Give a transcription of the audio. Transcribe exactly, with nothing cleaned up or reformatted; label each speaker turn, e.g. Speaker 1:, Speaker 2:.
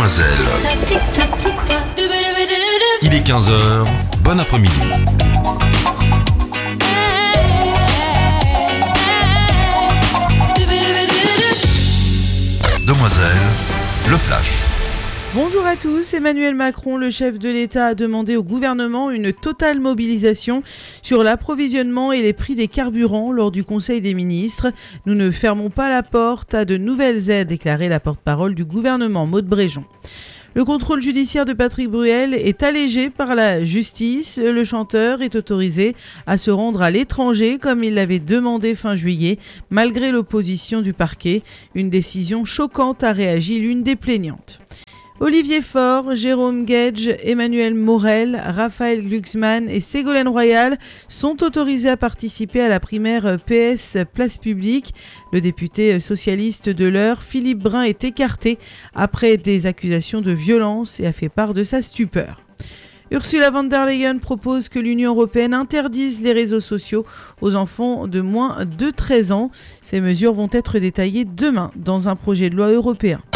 Speaker 1: Demoiselle. Il est quinze heures, bon après-midi. Demoiselle, le flash.
Speaker 2: Bonjour à tous, Emmanuel Macron, le chef de l'État, a demandé au gouvernement une totale mobilisation sur l'approvisionnement et les prix des carburants lors du Conseil des ministres. Nous ne fermons pas la porte à de nouvelles aides, déclarait la porte-parole du gouvernement, Maud Bréjon. Le contrôle judiciaire de Patrick Bruel est allégé par la justice. Le chanteur est autorisé à se rendre à l'étranger comme il l'avait demandé fin juillet, malgré l'opposition du parquet. Une décision choquante, a réagi l'une des plaignantes. Olivier Faure, Jérôme Guedj, Emmanuel Morel, Raphaël Glucksmann et Ségolène Royal sont autorisés à participer à la primaire P S Place Publique. Le député socialiste de l'Eure, Philippe Brun, est écarté après des accusations de violence et a fait part de sa stupeur. Ursula von der Leyen propose que l'Union européenne interdise les réseaux sociaux aux enfants de moins de treize ans. Ces mesures vont être détaillées demain dans un projet de loi européen.